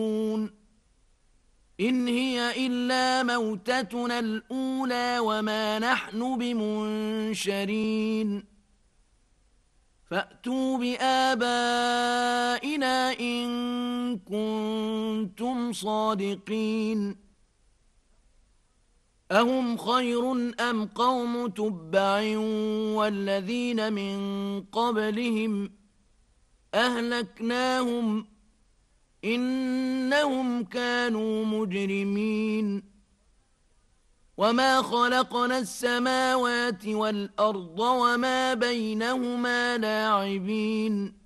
إن هي إلا موتتنا الأولى وما نحن بمنشرين فأتوا بآبائنا إن كنتم صادقين أهم خير أم قوم تبع والذين من قبلهم أهلكناهم إنهم كانوا مجرمين وما خلقنا السماوات والأرض وما بينهما لاعبين